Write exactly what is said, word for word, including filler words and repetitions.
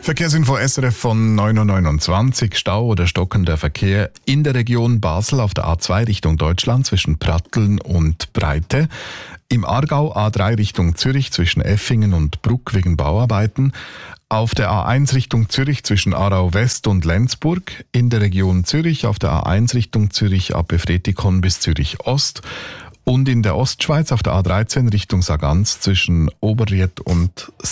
Verkehrsinfo S R F von neun Uhr neunundzwanzig. Stau oder stockender Verkehr in der Region Basel auf der A zwei Richtung Deutschland zwischen Pratteln und Breite. Im Aargau A drei Richtung Zürich zwischen Effingen und Bruck wegen Bauarbeiten. Auf der A eins Richtung Zürich zwischen Aarau West und Lenzburg. In der Region Zürich auf der A eins Richtung Zürich ab Befretikon bis Zürich Ost. Und in der Ostschweiz auf der A dreizehn Richtung Sargans zwischen Oberried und